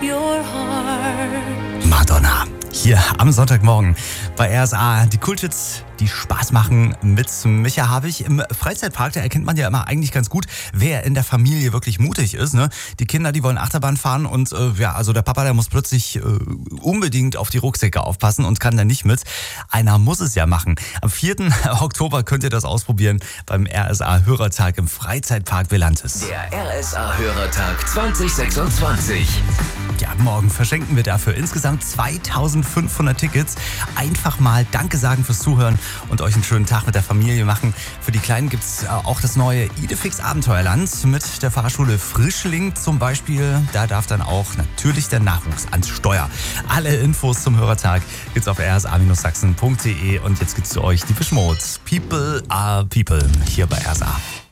your heart. Madonna. Hier am Sonntagmorgen bei RSA. Die Kulthits, die Spaß machen mit Micha Havig im Freizeitpark. Da erkennt man ja immer eigentlich ganz gut, wer in der Familie wirklich mutig ist. Ne? Die Kinder, die wollen Achterbahn fahren und also der Papa, der muss plötzlich unbedingt auf die Rucksäcke aufpassen und kann da nicht mit. Einer muss es ja machen. Am 4. Oktober könnt ihr das ausprobieren beim RSA-Hörertag im Freizeitpark Velantis. Der RSA-Hörertag 2026. Ja, morgen verschenken wir dafür insgesamt 2500 Tickets. Einfach mal Danke sagen fürs Zuhören und euch einen schönen Tag mit der Familie machen. Für die Kleinen gibt es auch das neue Idefix Abenteuerland mit der Fahrschule Frischling zum Beispiel. Da darf dann auch natürlich der Nachwuchs ans Steuer. Alle Infos zum Hörertag gibt's auf rsa-sachsen.de und jetzt gibt's für euch die Depeche Mode. People are People hier bei RSA.